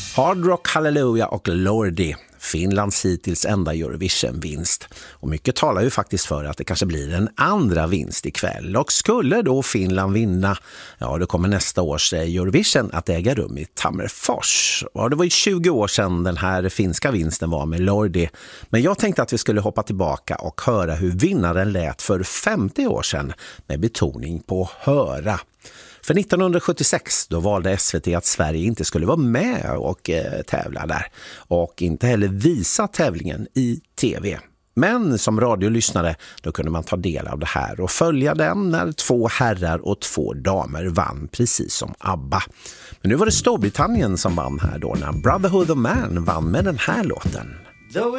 Hard Rock Hallelujah och Lordi, Finlands hittills enda Eurovision-vinst. Och mycket talar ju faktiskt för att det kanske blir en andra vinst ikväll. Och skulle då Finland vinna, ja då kommer nästa års Eurovision att äga rum i Tammerfors. Och det var ju 20 år sedan den här finska vinsten var med Lordi. Men jag tänkte att vi skulle hoppa tillbaka och höra hur vinnaren lät för 50 år sedan med betoning på höra. För 1976 då valde SVT att Sverige inte skulle vara med och tävla där och inte heller visa tävlingen i tv. Men som radiolyssnare då kunde man ta del av det här och följa den när 2 herrar och 2 damer vann precis som ABBA. Men nu var det Storbritannien som vann här då när Brotherhood of Man vann med den här låten.